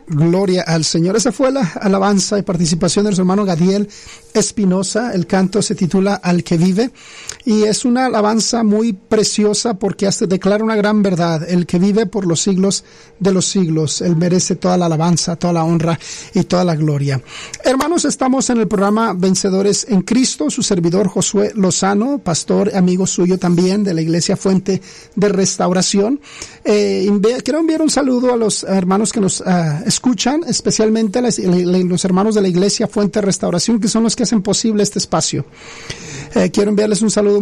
Gloria al Señor. Esa fue la alabanza y participación de nuestro hermano Gadiel Espinosa. El canto se titula Al que vive y es una alabanza muy preciosa porque hasta declara una gran verdad. El que vive por los siglos de los siglos. Él merece toda la alabanza, toda la honra y toda la gloria. Hermanos, estamos en el programa Vencedores en Cristo. Su servidor Josué Lozano, pastor, amigo suyo también de la Iglesia Fuente de Restauración. Quiero enviar un saludo a los hermanos que nos escuchan, especialmente los hermanos de la Iglesia Fuente de Restauración, que son los que hacen posible este espacio. Quiero enviarles un saludo